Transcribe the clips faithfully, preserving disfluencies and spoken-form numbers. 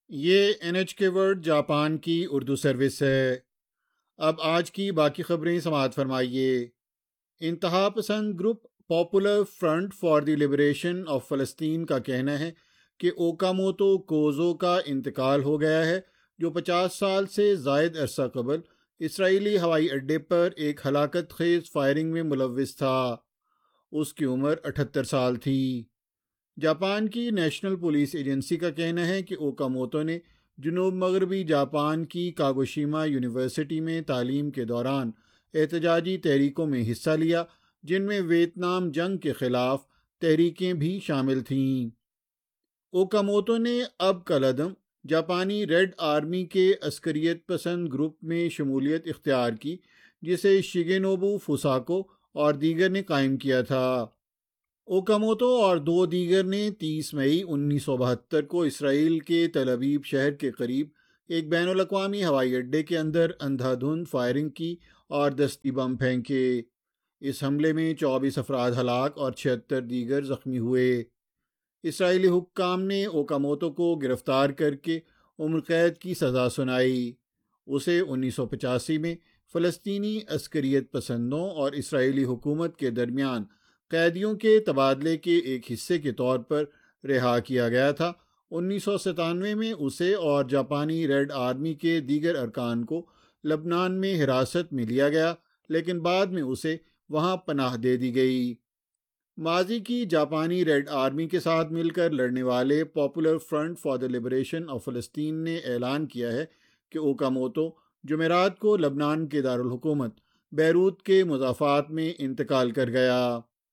یہ N H کے word Japan کی اردو سروس ہے۔ اب آج کی باقی خبریں سماعت فرمائیے۔ انتہا پسند group popular front for the liberation of فلسطین کا کہنا ہے کہ اوکاموتو کوزو کا انتقال ہو گیا ہے، جو پچاس سال سے زائد عرصہ قبل اسرائیلی ہوائی اڈے پر ایک ہلاکت خیز فائرنگ میں ملوث تھا۔ اس کی عمر اٹھتر سال تھی۔ جاپان کی نیشنل پولیس ایجنسی کا کہنا ہے کہ اوکاموتو نے جنوب مغربی جاپان کی کاگوشیما یونیورسٹی میں تعلیم کے دوران احتجاجی تحریکوں میں حصہ لیا، جن میں ویتنام جنگ کے خلاف تحریکیں بھی شامل تھیں۔ اوکاموتو نے اب کالعدم جاپانی ریڈ آرمی کے عسکریت پسند گروپ میں شمولیت اختیار کی، جسے شگینوبو فوساکو اور دیگر نے قائم کیا تھا۔ اوکاموتو اور دو دیگر نے تیس مئی انیس سو بہتر کو اسرائیل کے تل ابیب شہر کے قریب ایک بین الاقوامی ہوائی اڈے کے اندر اندھا دھند فائرنگ کی اور دستی بم پھینکے۔ اس حملے میں چوبیس افراد ہلاک اور چھہتر دیگر زخمی ہوئے۔ اسرائیلی حکام نے اوکاموتو کو گرفتار کر کے عمر قید کی سزا سنائی۔ اسے انیس سو پچاسی میں فلسطینی عسکریت پسندوں اور اسرائیلی حکومت کے درمیان قیدیوں کے تبادلے کے ایک حصے کے طور پر رہا کیا گیا تھا۔ انیس سو ستانوے میں اسے اور جاپانی ریڈ آرمی کے دیگر ارکان کو لبنان میں حراست میں لیا گیا، لیکن بعد میں اسے وہاں پناہ دے دی گئی۔ ماضی کی جاپانی ریڈ آرمی کے ساتھ مل کر لڑنے والے popular front for the liberation of فلسطین نے اعلان کیا ہے کہ اوکاموتو جمعرات کو لبنان کے دارالحکومت بیروت کے مضافات میں انتقال کر گیا۔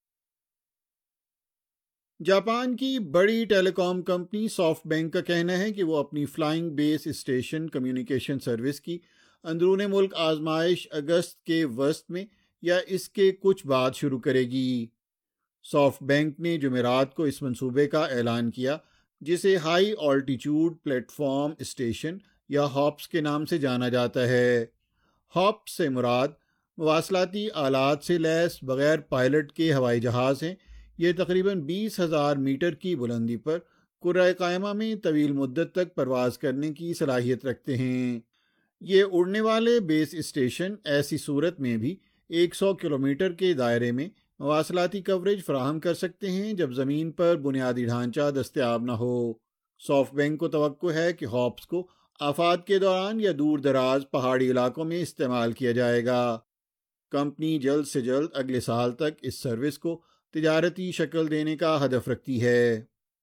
جاپان کی بڑی ٹیلی کام کمپنی سافٹ بینک کا کہنا ہے کہ وہ اپنی فلائنگ بیس اسٹیشن کمیونیکیشن سروس کی اندرون ملک آزمائش اگست کے وسط میں یا اس کے کچھ بعد شروع کرے گی۔ سافٹ بینک نے جمعرات کو اس منصوبے کا اعلان کیا، جسے high altitude plate form station یا ہاپس کے نام سے جانا جاتا ہے۔ ہاپس سے مراد مواصلاتی آلات سے لیس بغیر پائلٹ کے ہوائی جہاز ہیں۔ یہ تقریباً بیس ہزار میٹر کی بلندی پر کرۂ کائمہ میں طویل مدت تک پرواز کرنے کی صلاحیت رکھتے ہیں۔ یہ اڑنے والے بیس اسٹیشن ایسی صورت میں بھی ایک سو کلومیٹر کے دائرے میں مواصلاتی کوریج فراہم کر سکتے ہیں جب زمین پر بنیادی ڈھانچہ دستیاب نہ ہو۔ سافٹ بینک کو توقع ہے کہ ہاپس کو آفات کے دوران یا دور دراز پہاڑی علاقوں میں استعمال کیا جائے گا۔ کمپنی جلد سے جلد اگلے سال تک اس سروس کو تجارتی شکل دینے کا ہدف رکھتی ہے۔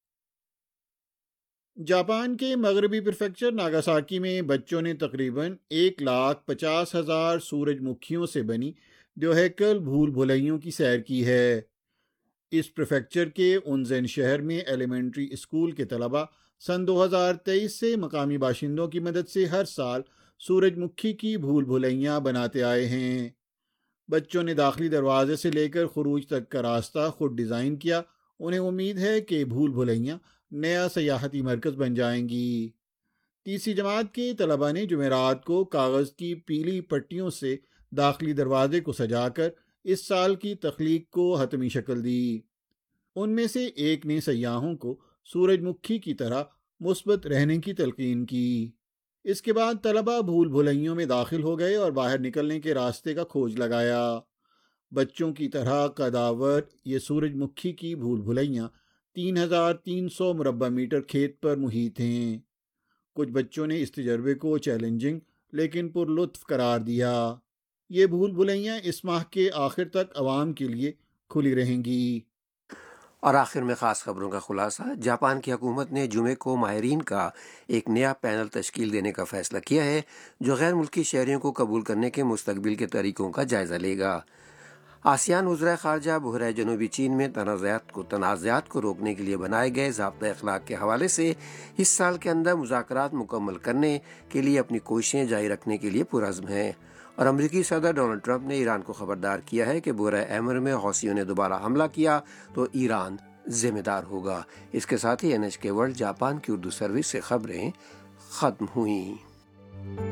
جاپان کے مغربی پریفیکچر ناگاساکی میں بچوں نے تقریباً ایک لاکھ پچاس ہزار سورج مکھیوں سے بنی دیوہیکل بھول بھلیوں کی سیر کی ہے۔ اس پریفیکچر کے اونزین شہر میں ایلیمنٹری اسکول کے طلباء سن دو ہزار تیئیس سے مقامی باشندوں کی مدد سے ہر سال سورج مکھی کی بھول بھلیاں بناتے آئے ہیں۔ بچوں نے داخلی دروازے سے لے کر خروج تک کا راستہ خود ڈیزائن کیا۔ انہیں امید ہے کہ بھول بھلیاں نیا سیاحتی مرکز بن جائیں گی۔ تیسری جماعت کے طلباء نے جمعرات کو کاغذ کی پیلی پٹیوں سے داخلی دروازے کو سجا کر اس سال کی تخلیق کو حتمی شکل دی۔ ان میں سے ایک نے سیاحوں کو سورج مکھی کی طرح مثبت رہنے کی تلقین کی۔ اس کے بعد طلباء بھول بھلیوں میں داخل ہو گئے اور باہر نکلنے کے راستے کا کھوج لگایا۔ بچوں کی طرح قداور یہ سورج مکھی کی بھول بھلیاں تین ہزار تین سو مربع میٹر کھیت پر محیط ہیں۔ کچھ بچوں نے اس تجربے کو چیلنجنگ لیکن پر لطف قرار دیا۔ یہ بھول بھلیاں اس ماہ کے آخر تک عوام کے لیے کھلی رہیں گی۔ اور آخر میں خاص خبروں کا خلاصہ۔ جاپان کی حکومت نے جمعے کو ماہرین کا ایک نیا پینل تشکیل دینے کا فیصلہ کیا ہے جو غیر ملکی شہریوں کو قبول کرنے کے مستقبل کے طریقوں کا جائزہ لے گا۔ آسیان وزرائے خارجہ بحیرہ جنوبی چین میں تنازعات کو تنازعات کو روکنے کے لیے بنائے گئے ضابطۂ اخلاق کے حوالے سے اس سال کے اندر مذاکرات مکمل کرنے کے لیے اپنی کوششیں جاری رکھنے کے لیے پرعزم ہیں۔ اور امریکی صدر ڈونلڈ ٹرمپ نے ایران کو خبردار کیا ہے کہ بحیرہ احمر میں حوثیوں نے دوبارہ حملہ کیا تو ایران ذمہ دار ہوگا۔ اس کے ساتھ ہی این ایچ کے ورلڈ جاپان کی اردو سروس سے خبریں ختم ہوئیں۔